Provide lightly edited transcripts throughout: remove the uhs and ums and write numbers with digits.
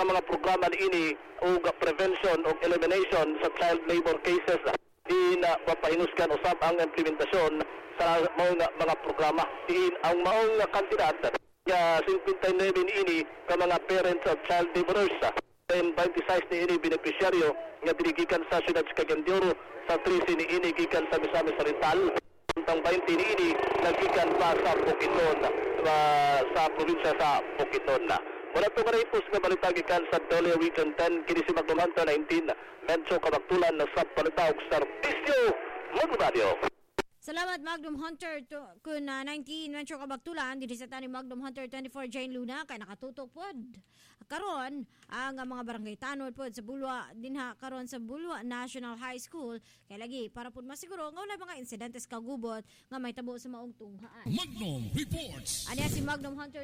sa mga programa ini o prevention o elimination sa child labor cases in mapahinguskan usab ang implementasyon sa mga programa. Ang maong kandidat nga 59 ini ka mga parents of child laborers. 26 ni ini beneficiaryo nga dinigikan sa siyudad sa Cagayan sa 13 ni ini gikan sa Misamis Oriental. Ang 20 ni ini nagikan pa sa Bukidnon sa probinsya sa Bukidnon. Wala ito ka ipos nga balita gikan sa Dole Region 10 kini si Magdumanta 19 Medyo Kabaktulan na sa Palitaog Servisyo Magdumradio. Salamat Magnum Hunter kun 19 Metro Kabaktulan diri sa tani Magnum Hunter 24 Jane Luna kay nakatutok pod. Karon ang mga barangay tanod pod sa Bulwa dinha karon sa Bulwa National High School kay lagi para pod masiguro nga wala mga insidentes kagubot nga may tabo sa maong tunghaan. Magnum Reports. Ani si Magnum Hunter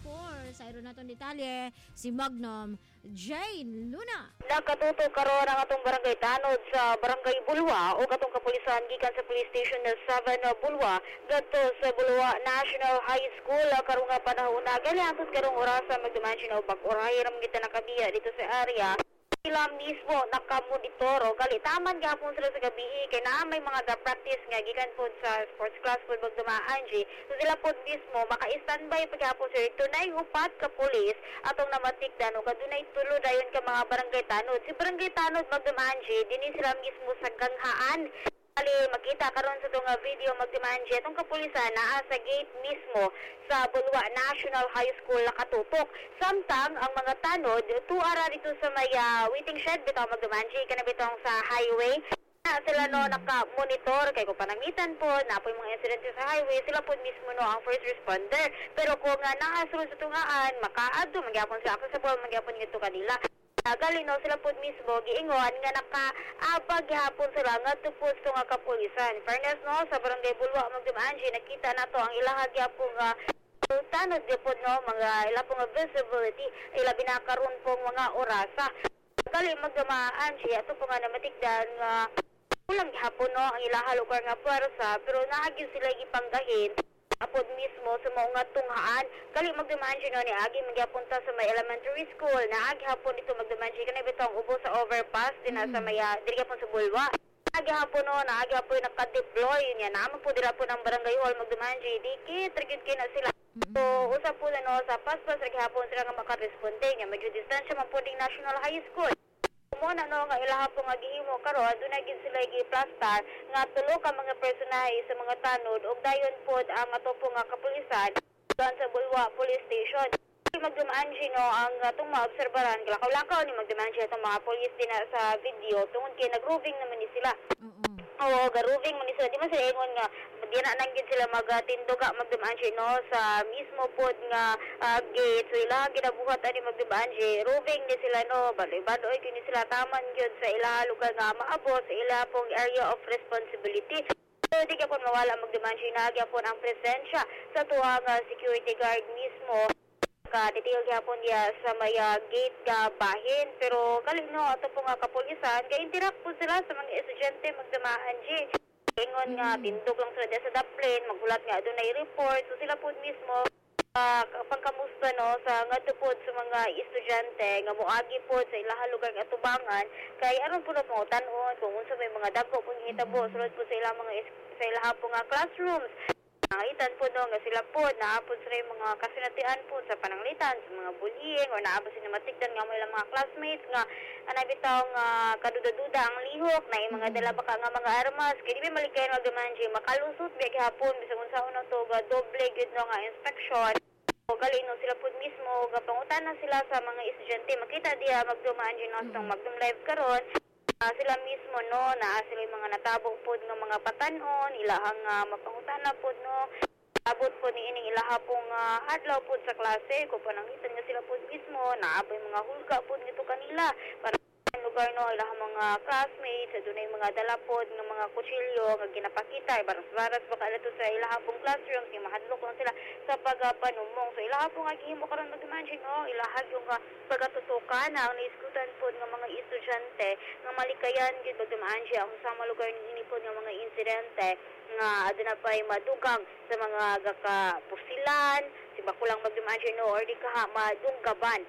24 sa iro naton detalye si Magnum Jane Luna. Nakatutok karon ang atong barangay tanod sa Barangay Bulwa o katong kapulisan gikan sa police station na 7 Bulwa gadto sa Bulwa National High School karong nga panahon na gali antud karong orasa magdumansin og bag-oray ram kita nakabiya dito sa area. Sila mismo nakamonitor o gali taman gapon sila sa gabi kay naa may mga ga-practice nga gikan pod sa sports class pod magdumaan ji. So sila pod mismo maka-standby paghapon sir tunay upat ka pulis atong namatikdan o kadunay tulo dayon ka mga barangay tanod. Si barangay tanod magdumaan ji dinhi sila mismo sa ganghaan. Ali makita karon sa tunga video magdimanje tong kapulisan naa sa gate mismo sa Bulwa National High School nakatutok. Samtang ang mga tanod tuara dito sa may waiting shed bitaw magdimanje kana bitong sa highway. Sila no naka-monitor kay kung panangitan po napoy mga insidente sa highway sila po mismo no ang first responder. Pero kung naasulod sa tungaan makaadto magyapon sila accessible magyapon ngito kanila. Gali no sila po mismo giingon nga nakaabag gihapon sila nga tupos to nga kapulisan. Fairness no sa barangay Bulwa magdumaan nakita nato ang ilaha gyapon nga tanod gyapon no mga ila po nga visibility ila binakaron pong mga orasa. Gali magdumaan ato po nga namatikdan nga kulang gihapon no ang ilaha lugar nga puwersa pero naagin sila gipanggahin apod mismo sa mga tunghaan kali magdumaan siya no ni agi magyapunta sa may elementary school na agi hapon dito magdumaan siya kanay bitong ubo sa overpass din sa may diri gapon sa Bulwa agi hapon no na agi hapon naka-deploy niya naman po dira po ng barangay hall magdumaan siya dikit trigid kina sila so usap po no sa paspas agi hapon sila nga makaresponde nga medyo distansya man po ding National High School muna no nga ilaha po nga gihimo karon dunay gid sila gi-plastar nga tulo ka mga personahe sa mga tanod ug dayon pod ang ato po nga kapulisan doon sa Bulwa Police Station. Magdumaan no ang atong maobserbahan lakaw-lakaw ni magdumaan itong mga police din sa video tungod kay nag-roving naman ni sila. Oo, ga-roving man ni sila. Di man sila ingon nga di na nanggid sila magtinduga magdumaan no sa mismo pod nga gate. So ila ginabuhat ani magdumaan roving ni sila no baloy kini sila taman gyud sa ila lugar nga maabot sa ila pong area of responsibility. So di gyapon mawala magdumaan na gyapon ang presensya sa tuwa nga security guard mismo ka-detail gyapon niya sa may gate ka bahin pero kalino ato po nga kapulisan kay interact po sila sa mga estudyante magdumaan ingon nga tindog lang sila sa daplane maghulat nga adunay report so sila po mismo pangkamusta no sa ngadto po sa mga estudyante nga moagi po sa ilaha lugar nga tubangan kay aron po na tan-on kung unsa may mga dagko pong hitabo sulod po sa ilaha sa ilaha po nga classrooms. Nakaitan po no nga sila po naapod sa mga kasinatian po sa pananglitan sa mga bullying o naabot sila matigdan nga may mga classmates nga anabitaw nga kaduda-duda ang lihok na yung mga dala baka nga mga armas kaya di ba malikayan magdamanji makalusot biya gihapon bisag unsa una to ga doble gid no nga inspection o galino sila po mismo ga pangutana sila sa mga estudyante makita diya magdumanji no sa magdum live karon sila mismo no na sila yung mga natabong pod ng mga patanon ilahang mapangutana pod no abot po ni ining ilaha pong adlaw pod sa klase ko panangitan nga sila pod mismo naabay mga hulga pod nito kanila para lugar no ilahang mga classmates adunay mga dala pod ng mga kutsilyo nga ginapakita baras-baras baka ato sa ilaha pong classroom kay mahadlok lang sila sa pagpanumong so ilaha pong gihimo karon mag-imagine no ilaha yung pagatutukan ang naiskutan pod ng mga estudyante nga malikayan gid mag-imagine siya ang sama lugar ni inipod ng mga insidente nga aduna pay madugang sa mga gaka pusilan si bakulang mag-imagine no or di ka madunggaban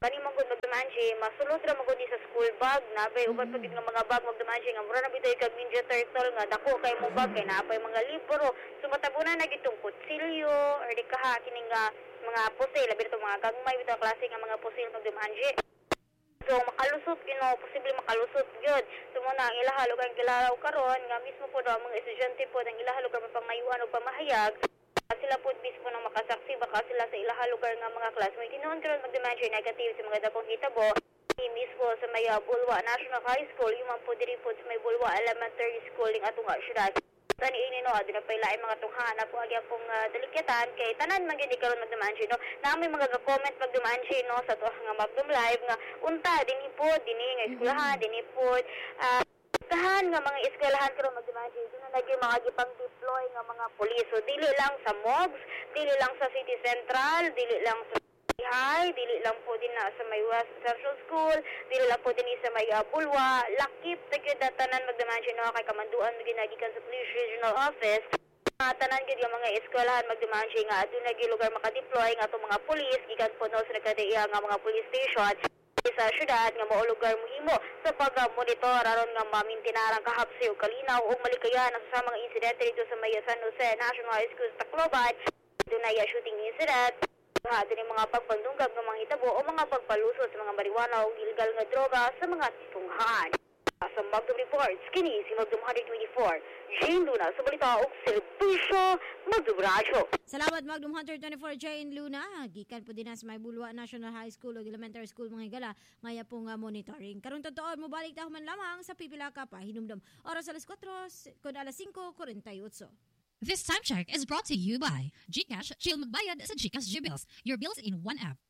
Kani manggod magdamanji, masulod ra manggod ni sa school bag na bay uban pa gid nga mga bag magdamanji nga mura na bitoy kag Ninja Turtle nga dako kay mo bag kay naapay mga libro. Sumatabunan na gid tong kutsilyo or di kaha kining mga pusil labi to mga gagmay bitaw klase nga mga pusil magdamanji. So makalusot posible makalusot gyud. So muna ang ilaha lugar kilalaw karon nga mismo po daw mga estudyante po ang ilaha lugar mapangayuan og pamahayag. Sila po mismo nang makasaksi baka sila sa ilaha lugar nga mga classmate. Tinuon karon magdemandya negative sa mga dakong hitabo. Mismo sa may Bulwa National High School, yung po diri po sa may Bulwa Elementary School ning atong syudad. Tani ini no aduna pay lain mga tunghana po agya pong delikatan kay tanan man gid karon magdemandya no. Na may mga comment magdemandya no sa to nga Magdum Live nga unta dinhi po dinhi nga eskwelahan dinhi po kahan nga mga eskwelahan karon magdemandya dili na gyud mga gipang deploy nga mga pulis. So dili lang sa MOGS, dili lang sa City Central, dili lang sa High, dili lang po din na sa may West Central School, dili lang po din sa may Bulwa, lakip tagyud tanan magdemandya no kay kamanduan ginagikan sa Police Regional Office. Tanan gid nga mga eskwelahan magdemandya nga aduna gyud lugar makadeploy nga atong mga pulis gikan po no sa nagkadaiya nga mga police station sa syudad nga mao lugar mohimo sa pag-monitor aron nga mamintinarang kahapsi ug kalinaw ug malikayan sa mga insidente dito sa may San Jose National High School sa Tacloban. Dunay shooting incident, din mga pagpandunggab ng mga hitabo o mga pagpalusot sa mga marijuana o illegal nga droga sa mga tunghan. Sa Magdum Reports, kini si Magdum 124, Jane Luna sa balita o serbisyo Magdum Radio. Salamat Magdum Hunter 24, Jane Luna. Gikan po din sa may Bulwa National High School o Elementary School mga higala ngaya po nga monitoring. Karong totoo mo balik ta man lamang sa pipila ka pa hinumdum. Oras alas 4 kun alas 5:48. This time check is brought to you by GCash. Chill magbayad sa GCash GBills. Your bills in one app.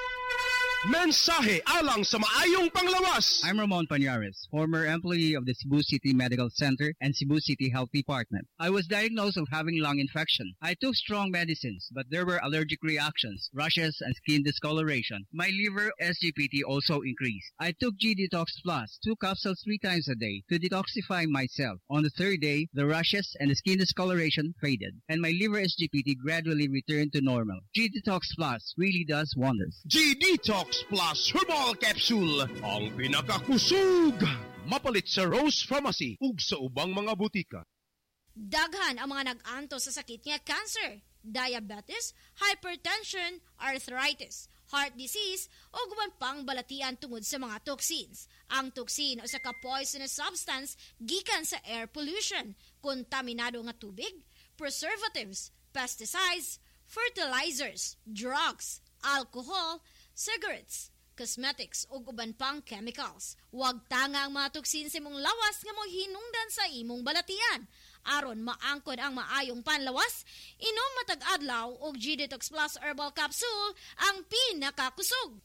Mensahe alang sa maayong panglawas. I'm Ramon Pañares, former employee of the Cebu City Medical Center and Cebu City Health Department. I was diagnosed of having lung infection. I took strong medicines, but there were allergic reactions, rashes, and skin discoloration. My liver SGPT also increased. I took G-Detox Plus, 2 capsules 3 times a day to detoxify myself. On the third day, the rashes and the skin discoloration faded, and my liver SGPT gradually returned to normal. G-Detox Plus really does wonders. G-Detox Plus Herbal Capsule, ang pinakakusog. Mapalit sa Rose Pharmacy ug sa ubang mga butika. Daghan ang mga nag-anto sa sakit nga cancer, diabetes, hypertension, arthritis, heart disease o guban pang balatian tungod sa mga toxins. Ang toxin o sa ka-poisonous substance gikan sa air pollution, kontaminado nga tubig, preservatives, pesticides, fertilizers, drugs, alcohol, cigarettes, cosmetics o uban pang chemicals. Huwag tanga ang mga toksin sa imong lawas nga mo hinungdan sa imong balatian. Aron maangkon ang maayong panlawas, inom matag adlaw og G-Detox Plus Herbal Capsule ang pinakakusog.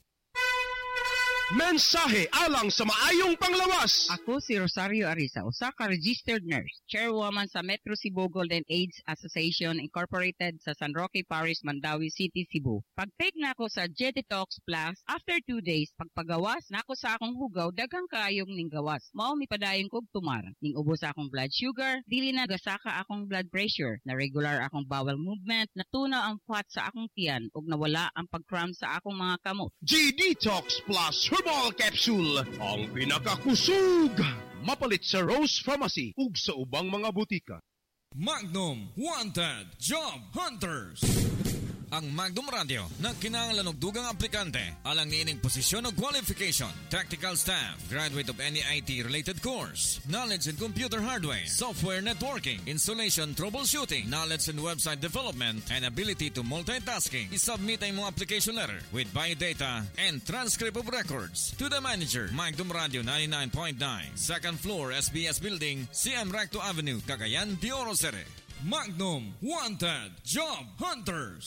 Mensahe alang sa maayong panglawas. Ako si Rosario Arisa, usa ka registered nurse, chairwoman sa Metro Cebu Golden AIDS Association Incorporated sa San Roque Parish, Mandawi City, Cebu. Pag-take na ako sa G-Detox Plus, after 2 days, pagpagawas na ako sa akong hugaw, daghang kaayong ning gawas. Mao mi padayon kog tumar. Ning ubos akong blood sugar, dili na gasaka akong blood pressure, na regular akong bowel movement, natunaw ang fat sa akong tiyan, ug nawala ang pag-cramp sa akong mga kamot. G-Detox Plus Herbal Capsule, ang pinakakusog. Mapalit sa Rose Pharmacy ug sa ubang mga butika. Magnum Wanted Job Hunters. Ang Magnum Radio nagkinahanglan og dugang aplikante alang niining posisyon o qualification, technical staff, graduate of any IT-related course, knowledge in computer hardware, software networking, installation, troubleshooting, knowledge in website development, and ability to multitasking. I-submit ang mong application letter with biodata and transcript of records to the manager, Magnum Radio 99.9, second floor, SBS Building, CM Recto Avenue, Cagayan de Oro City. Magnum Wanted Job Hunters.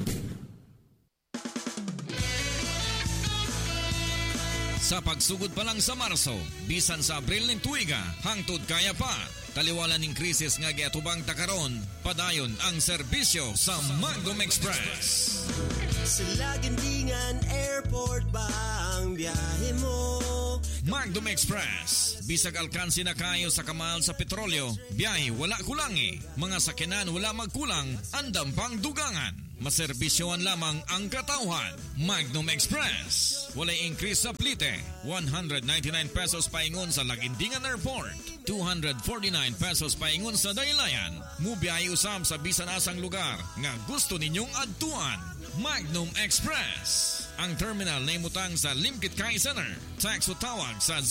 Sa pagsugod pa lang sa Marso, bisan sa Abril ng tuiga, hangtod kaya pa. Taliwala ng krisis nga giatubang takaron, padayon ang serbisyo sa Magnum Express. Sa Lagandingan Airport ba ang biyahe mo? Magnum Express. Bisag alkansi na kayo sa kamal sa petrolyo, biyahe wala kulangi. Mga sakyanan wala magkulang, andam pang dugangan. Maserbisyoan lamang ang katauhan. Magnum Express. Walay increase sa plite. 199 pesos paingon sa Lagindingan Airport. 249 pesos paingon sa Daylayan. Mubiyahe usab sa bisan asang lugar nga gusto ninyong adtuan. Magnum Express. Ang terminal na imutang sa Limkit Kai Center. Tax o tawag sa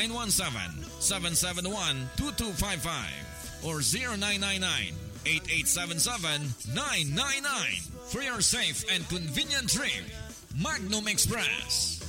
0917-771-2255 or 0999-8877-999 for your safe and convenient trip. Magnum Express.